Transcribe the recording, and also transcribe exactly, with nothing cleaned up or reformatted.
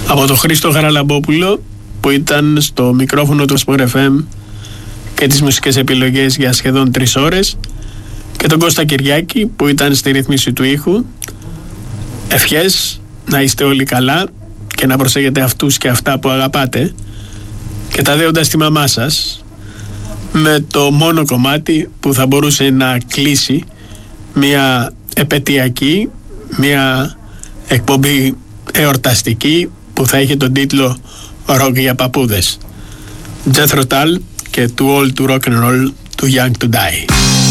Από τον Χρήστο Χαραλαμπόπουλο που ήταν στο μικρόφωνο του Sport εφ εμ και τις μουσικές επιλογές για σχεδόν τρεις ώρες, και τον Κώστα Κυριάκη που ήταν στη ρύθμιση του ήχου. Ευχές να είστε όλοι καλά και να προσέχετε αυτούς και αυτά που αγαπάτε, και τα δέοντα στη μαμά σας με το μόνο κομμάτι που θα μπορούσε να κλείσει μια επαιτειακή, μια εκπομπή εορταστική που θα είχε τον τίτλο «Rock για παππούδες». Jethro Tull και «To All To Rock and Roll, Too Young To Die».